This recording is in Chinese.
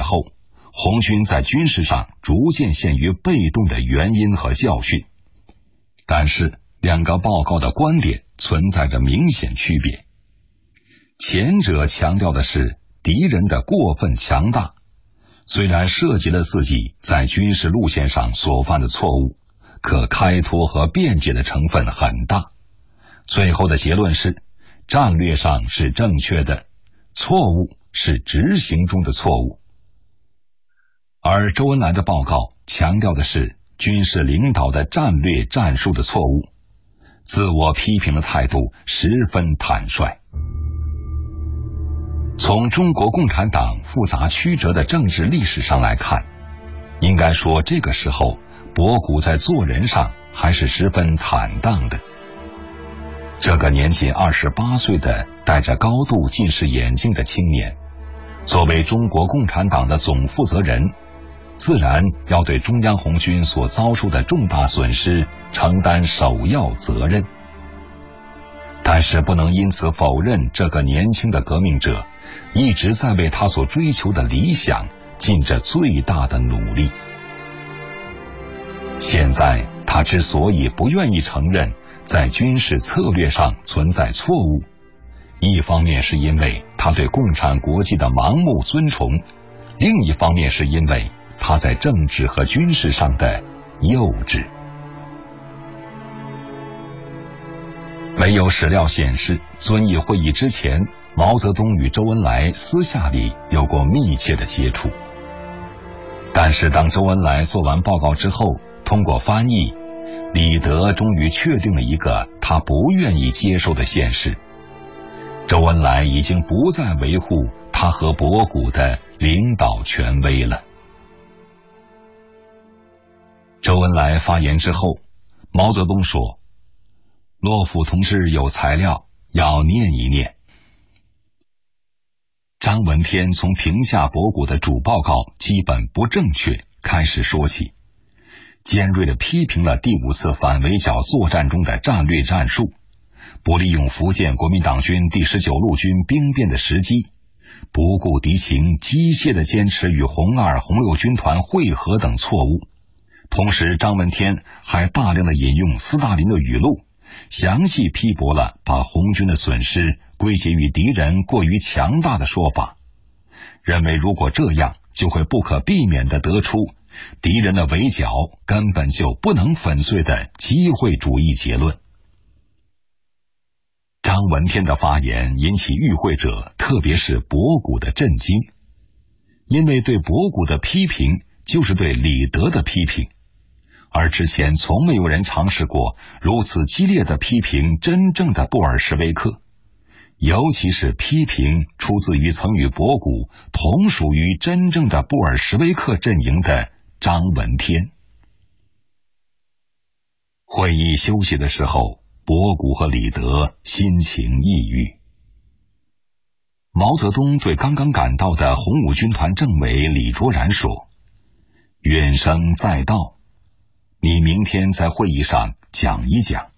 后，红军在军事上逐渐陷于被动的原因和教训。但是两个报告的观点存在着明显区别。前者强调的是敌人的过分强大，虽然涉及了自己在军事路线上所犯的错误，可开脱和辩解的成分很大。最后的结论是，战略上是正确的，错误是执行中的错误。而周恩来的报告强调的是军事领导的战略战术的错误，自我批评的态度十分坦率。从中国共产党复杂曲折的政治历史上来看，应该说这个时候博古在做人上还是十分坦荡的。这个年仅28岁的戴着高度近视眼镜的青年，作为中国共产党的总负责人，自然要对中央红军所遭受的重大损失承担首要责任。但是不能因此否认这个年轻的革命者一直在为他所追求的理想尽着最大的努力。现在他之所以不愿意承认在军事策略上存在错误，一方面是因为他对共产国际的盲目尊崇，另一方面是因为他在政治和军事上的幼稚。没有史料显示遵义会议之前毛泽东与周恩来私下里有过密切的接触。但是当周恩来做完报告之后，通过翻译，李德终于确定了一个他不愿意接受的现实：周恩来已经不再维护他和博古的领导权威了。周恩来发言之后，毛泽东说：洛甫同志有材料，要念一念。张闻天从评价博古的主报告基本不正确开始说起，尖锐地批评了第5次反围剿作战中的战略战术，不利用福建国民党军第19路军兵变的时机，不顾敌情，机械地坚持与红2、红6军团会合等错误。同时张闻天还大量地引用斯大林的语录，详细批驳了把红军的损失归结于敌人过于强大的说法，认为如果这样就会不可避免地得出敌人的围剿根本就不能粉碎的机会主义结论。张闻天的发言引起与会者，特别是博古的震惊，因为对博古的批评就是对李德的批评，而之前从没有人尝试过如此激烈的批评真正的布尔什维克，尤其是批评出自于曾与博古同属于真正的布尔什维克阵营的张闻天。会议休息的时候，博古和李德心情抑郁。毛泽东对刚刚赶到的红五军团政委李卓然说：远生再到，你明天在会议上讲一讲。